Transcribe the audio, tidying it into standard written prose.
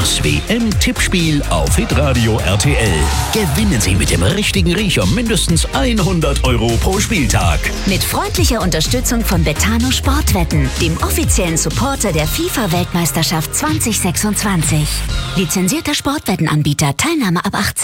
Das WM-Tippspiel auf Hitradio RTL. Gewinnen Sie mit dem richtigen Riecher mindestens 100 € pro Spieltag. Mit freundlicher Unterstützung von Betano Sportwetten, dem offiziellen Supporter der FIFA-Weltmeisterschaft 2026. Lizenzierter Sportwettenanbieter, Teilnahme ab 18.